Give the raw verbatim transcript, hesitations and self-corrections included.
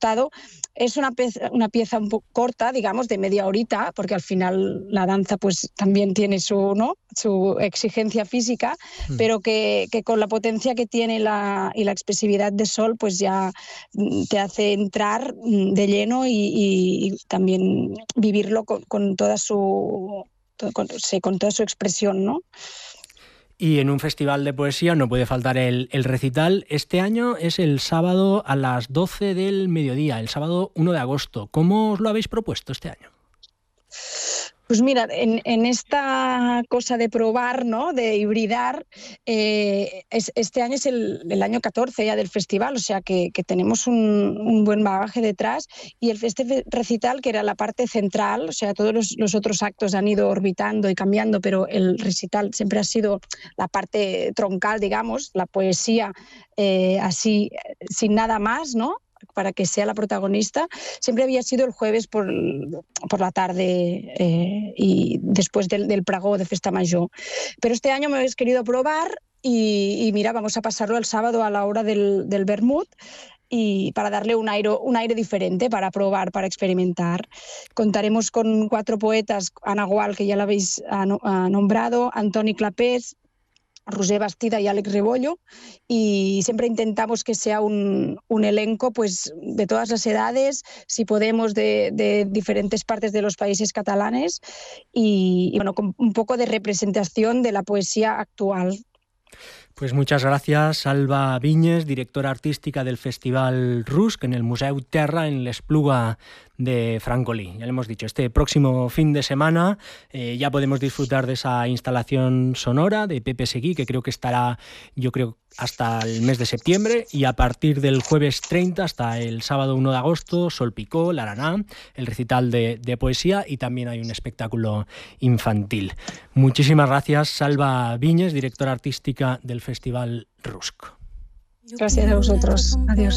gustado. Es una pieza, una pieza un poco corta, digamos, de media horita, porque al final la danza pues también tiene su, ¿no? su exigencia física, mm. pero que, que con la potencia que tiene la, y la expresividad de Sol, pues ya te hace entrar de lleno y, y, y también vivirlo con, con toda su con, sí, con toda su expresión, ¿no? Y en un festival de poesía no puede faltar el, el recital. Este año es el sábado a las doce del mediodía, el sábado uno de agosto. ¿Cómo os lo habéis propuesto este año? Pues mira, en, en esta cosa de probar, ¿no? De hibridar, eh, es, este año es el, el año catorce ya del festival, o sea que, que tenemos un, un buen bagaje detrás, y el, este recital, que era la parte central, o sea, todos los, los otros actos han ido orbitando y cambiando, pero el recital siempre ha sido la parte troncal, digamos, la poesía eh, así, sin nada más, ¿no? Para que sea la protagonista, siempre había sido el jueves por, por la tarde eh, y después del, del pregó de Festa Major. Pero este año me habéis querido probar y, y mira, vamos a pasarlo el sábado a la hora del, del vermut, y para darle un aire, un aire diferente, para probar, para experimentar. Contaremos con cuatro poetas: Ana Gual, que ya la habéis nombrado, Antoni Clapés, Roser Bastida y Àlex Rebollo, y siempre intentamos que sea un, un elenco pues, de todas las edades, si podemos de, de diferentes partes de los países catalanes, y, y bueno, con un poco de representación de la poesía actual. Pues muchas gracias, Salva Viñes, directora artística del Festival Rusk en el Museu Terra en l'Espluga de Francolí. Ya le hemos dicho, este próximo fin de semana eh, ya podemos disfrutar de esa instalación sonora de Pepe Seguí, que creo que estará, yo creo, hasta el mes de septiembre, y a partir del jueves treinta hasta el sábado uno de agosto, Sol Picó, l'Araná, el recital de, de poesía, y también hay un espectáculo infantil. Muchísimas gracias, Salva Viñes, directora artística del Festival Rusk. Gracias a vosotros. Adiós.